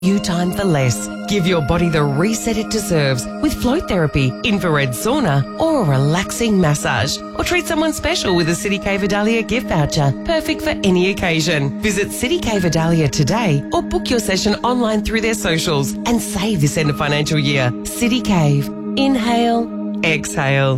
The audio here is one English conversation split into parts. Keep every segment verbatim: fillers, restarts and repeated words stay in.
You time for less. Give your body the reset it deserves with float therapy, infrared sauna, or a relaxing massage. Or treat someone special with a City K Vidalia gift voucher, perfect for any occasion. Visit City K Vidalia today or book your session online through their socials and save this end of financial year. City Cave. Inhale, exhale.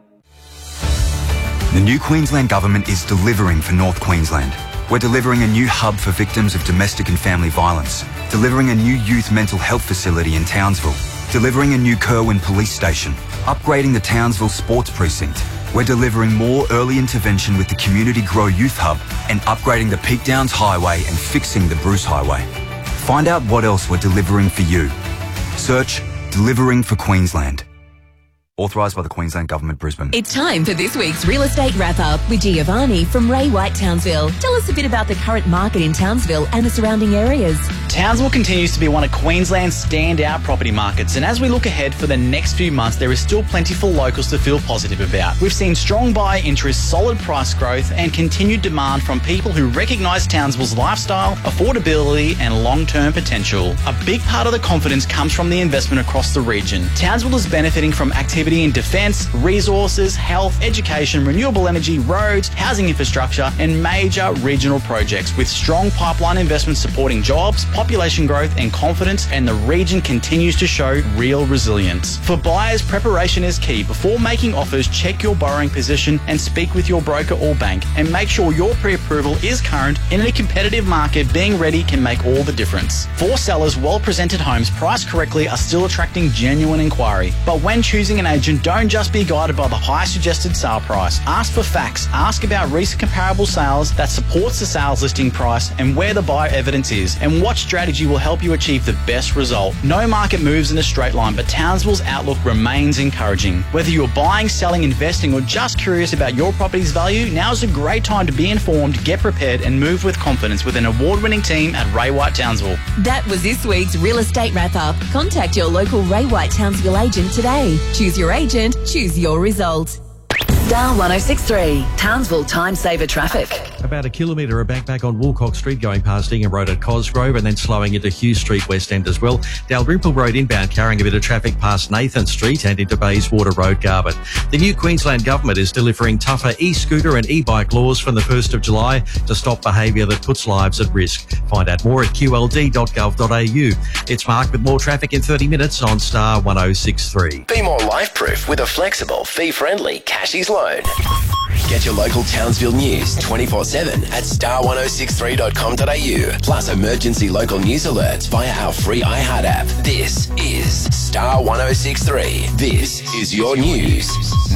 The new Queensland Government is delivering for North Queensland. We're delivering a new hub for victims of domestic and family violence, delivering a new youth mental health facility in Townsville, delivering a new Kerwin police station, upgrading the Townsville sports precinct. We're delivering more early intervention with the Community Grow Youth Hub and upgrading the Peak Downs Highway and fixing the Bruce Highway. Find out what else we're delivering for you. Search Delivering for Queensland. Authorised by the Queensland Government, Brisbane. It's time for this week's Real Estate Wrap-Up with Giovanni from Ray White Townsville. Tell us a bit about the current market in Townsville and the surrounding areas. Townsville continues to be one of Queensland's standout property markets, and as we look ahead for the next few months, there is still plenty for locals to feel positive about. We've seen strong buyer interest, solid price growth, and continued demand from people who recognise Townsville's lifestyle, affordability, and long-term potential. A big part of the confidence comes from the investment across the region. Townsville is benefiting from activity in defence, resources, health, education, renewable energy, roads, housing infrastructure, and major regional projects, with strong pipeline investment supporting jobs, population growth, and confidence, and the region continues to show real resilience. For buyers, preparation is key. Before making offers, check your borrowing position and speak with your broker or bank, and make sure your pre-approval is current. In a competitive market, being ready can make all the difference. For sellers, well-presented homes priced correctly are still attracting genuine inquiry. But when choosing an agent, don't just be guided by the high suggested sale price. Ask for facts. Ask about recent comparable sales that supports the sales listing price and where the buyer evidence is, and what strategy will help you achieve the best result. No market moves in a straight line, but Townsville's outlook remains encouraging. Whether you're buying, selling, investing, or just curious about your property's value, now's a great time to be informed, get prepared, and move with confidence with an award-winning team at Ray White Townsville. That was this week's Real Estate Wrap-Up. Contact your local Ray White Townsville agent today. Choose your agent, choose your result. Star one oh six point three, Townsville Time Saver Traffic. About a kilometre of back back on Woolcock Street going past Ingham Road at Cosgrove and then slowing into Hughes Street West End as well. Dalrymple Road inbound carrying a bit of traffic past Nathan Street and into Bayswater Road, Garbutt. The new Queensland Government is delivering tougher e-scooter and e-bike laws from the first of July to stop behaviour that puts lives at risk. Find out more at q l d dot gov dot a u. It's Mark with more traffic in thirty minutes on Star one oh six point three. Be more life-proof with a flexible, fee-friendly Cashies loan. Get your local Townsville news twenty-four seven at star one oh six three dot com dot a u. Plus emergency local news alerts via our free iHeart app. This is Star one oh six point three. This is your news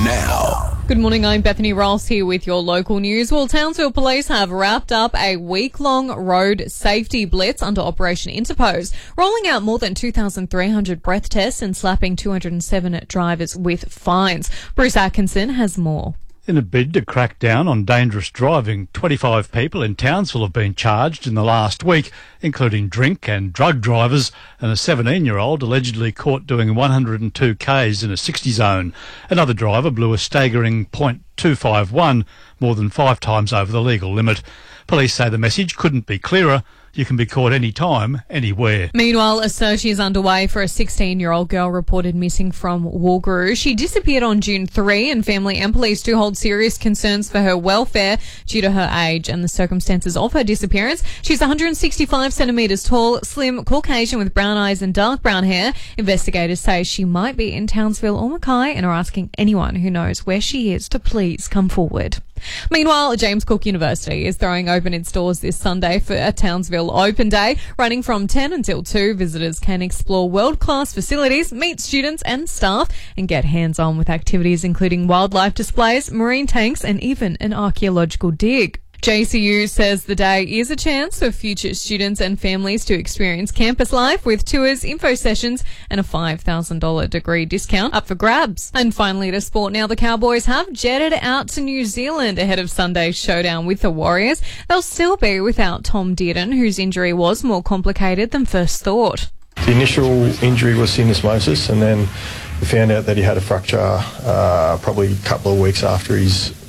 now. Good morning, I'm Bethany Ross here with your local news. Well, Townsville Police have wrapped up a week-long road safety blitz under Operation Interpose, rolling out more than two thousand three hundred breath tests and slapping two hundred seven drivers with fines. Bruce Atkinson has more. In a bid to crack down on dangerous driving, twenty-five people in Townsville have been charged in the last week, including drink and drug drivers, and a seventeen-year-old allegedly caught doing one hundred two kays in a sixty zone. Another driver blew a staggering point two five one, more than five times over the legal limit. Police say the message couldn't be clearer. You can be caught any time, anywhere. Meanwhile, a search is underway for a sixteen-year-old girl reported missing from Wallaroo. She disappeared on June third, and family and police do hold serious concerns for her welfare due to her age and the circumstances of her disappearance. She's one hundred sixty-five centimetres tall, slim, Caucasian with brown eyes and dark brown hair. Investigators say she might be in Townsville or Mackay and are asking anyone who knows where she is to please come forward. Meanwhile, James Cook University is throwing open its doors this Sunday for a Townsville Open Day. Running from ten until two, visitors can explore world-class facilities, meet students and staff, and get hands-on with activities including wildlife displays, marine tanks, and even an archaeological dig. J C U says the day is a chance for future students and families to experience campus life with tours, info sessions, and a five thousand dollars degree discount up for grabs. And finally to sport now, the Cowboys have jetted out to New Zealand ahead of Sunday's showdown with the Warriors. They'll still be without Tom Dearden, whose injury was more complicated than first thought. The initial injury was syndesmosis, and then we found out that he had a fracture uh, probably a couple of weeks after his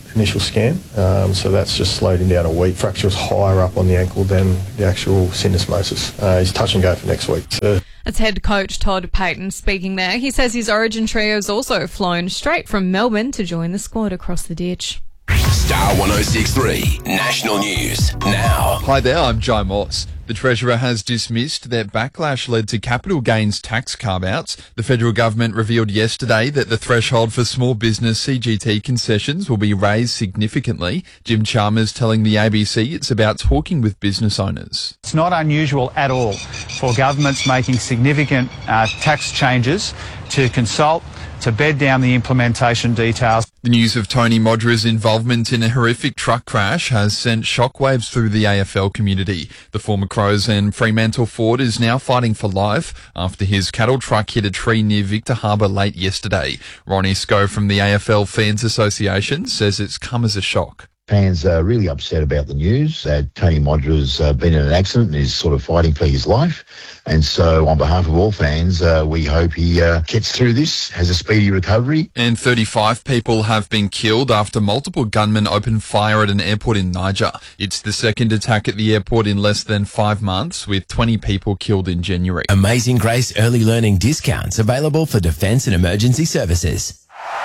initial scan. Um, so that's just slowed him down a week. Fracture was higher up on the ankle than the actual syndesmosis. Uh, he's touch and go for next week. So That's head coach Todd Payton speaking there. He says his Origin trio has also flown straight from Melbourne to join the squad across the ditch. Star one oh six three National News now. Hi there, I'm Joe Moss. The Treasurer has dismissed that backlash led to capital gains tax carve-outs. The federal government revealed yesterday that the threshold for small business C G T concessions will be raised significantly. Jim Chalmers telling the A B C it's about talking with business owners. It's not unusual at all for governments making significant uh, tax changes to consult, to bed down the implementation details. The news of Tony Modra's involvement in a horrific truck crash has sent shockwaves through the A F L community. The former Crows and Fremantle Ford is now fighting for life after his cattle truck hit a tree near Victor Harbour late yesterday. Ron Isco from the A F L Fans Association says it's come as a shock. Fans are really upset about the news that Tony Modra's uh, been in an accident and is sort of fighting for his life. And so on behalf of all fans, uh, we hope he uh, gets through this, has a speedy recovery. And thirty-five people have been killed after multiple gunmen opened fire at an airport in Niger. It's the second attack at the airport in less than five months, with twenty people killed in January. Amazing Grace early learning discounts available for defence and emergency services.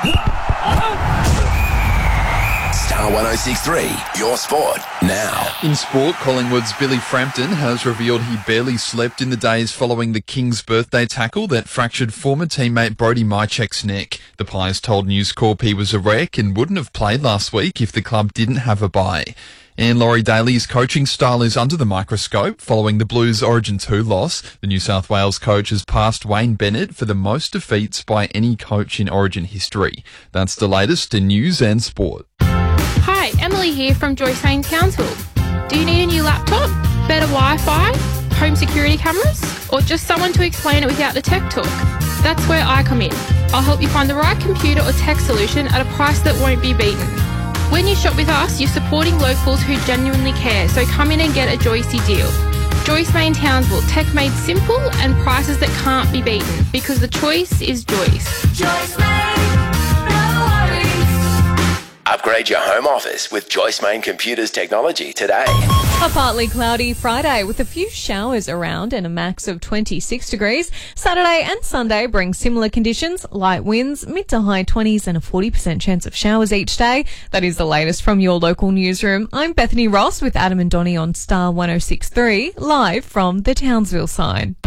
Star one oh six three, your sport now. In sport, Collingwood's Billy Frampton has revealed he barely slept in the days following the King's birthday tackle that fractured former teammate Brody Mychek's neck. The Pies told News Corp he was a wreck and wouldn't have played last week if the club didn't have a bye. And Laurie Daly's coaching style is under the microscope following the Blues Origin two loss. The New South Wales coach has passed Wayne Bennett for the most defeats by any coach in Origin history. That's the latest in news and sport. Hi, Emily here from Joyce Main Townsville. Do you need a new laptop, better Wi-Fi, home security cameras, or just someone to explain it without the tech talk? That's where I come in. I'll help you find the right computer or tech solution at a price that won't be beaten. When you shop with us, you're supporting locals who genuinely care, so come in and get a Joycey deal. Joyce Main Townsville, tech made simple and prices that can't be beaten, because the choice is Joyce. Joyce Main, no worries. Upgrade your home office with Joyce Main Computers technology today. A partly cloudy Friday with a few showers around and a max of twenty-six degrees. Saturday and Sunday bring similar conditions, light winds, mid to high twenties and a forty percent chance of showers each day. That is the latest from your local newsroom. I'm Bethany Ross with Adam and Donnie on Star one oh six three, live from the Townsville Sign.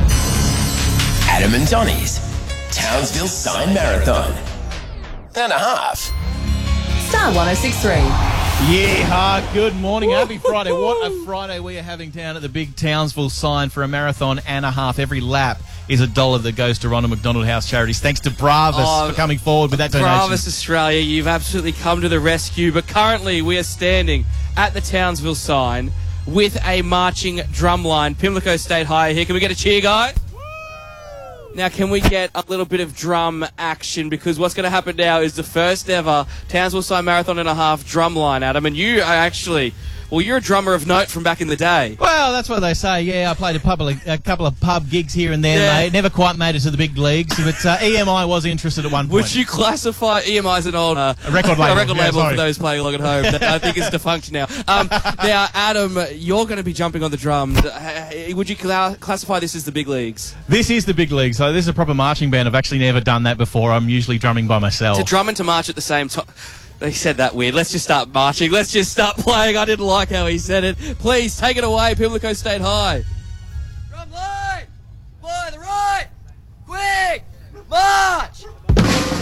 Adam and Donnie's Townsville Sign Marathon and a half. Star one oh six three. Yeah, good morning. Happy Friday. What a Friday we are having down at the big Townsville Sign for a marathon and a half. Every lap is a dollar that goes to Ronald McDonald House Charities. Thanks to Bravis oh, for coming forward with that donation. Bravis Australia, you've absolutely come to the rescue. But currently we are standing at the Townsville Sign with a marching drum line. Pimlico State High here. Can we get a cheer, guy? Now, can we get a little bit of drum action? Because what's going to happen now is the first ever Townsville Sign Marathon and a half drum line, Adam. And you are actually, well, you're a drummer of note from back in the day. Well, that's what they say. Yeah, I played a, pub, a couple of pub gigs here and there, yeah. Mate. Never quite made it to the big leagues. But uh, E M I was interested at one point. Would you classify E M I as an old... Uh, a record label. A record yeah, label sorry. for those playing along at home. I think it's defunct now. Um, now, Adam, you're going to be jumping on the drums. Would you cl- classify this as the big leagues? This is the big league. So this is a proper marching band. I've actually never done that before. I'm usually drumming by myself. To drum and to march at the same time. They said that weird. Let's just start marching. Let's just start playing. I didn't like how he said it. Please take it away, Pimlico State High.